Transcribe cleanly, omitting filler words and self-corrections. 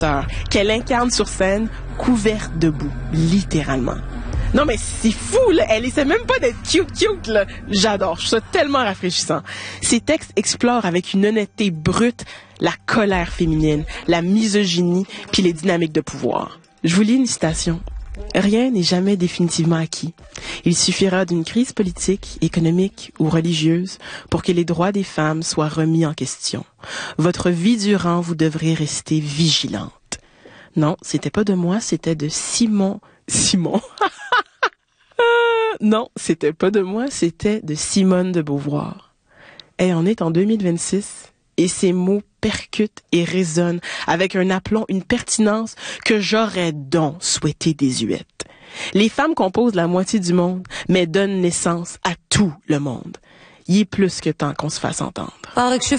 qu'elle incarne sur scène couverte de boue, littéralement. Non, mais c'est fou, là. Elle essaie même pas d'être cute, là. J'adore. Je trouve ça tellement rafraîchissant. Ses textes explorent avec une honnêteté brute la colère féminine, la misogynie, puis les dynamiques de pouvoir. Je vous lis une citation. Rien n'est jamais définitivement acquis. Il suffira d'une crise politique, économique ou religieuse pour que les droits des femmes soient remis en question. Votre vie durant, vous devrez rester vigilante. Non, c'était pas de moi, c'était de Simon. Non, c'était pas de moi, c'était de Simone de Beauvoir. Et on est en 2026 et ces mots percutent et résonnent avec un aplomb, une pertinence que j'aurais donc souhaité désuète. Les femmes composent la moitié du monde, mais donnent naissance à tout le monde. Il est plus que temps qu'on se fasse entendre.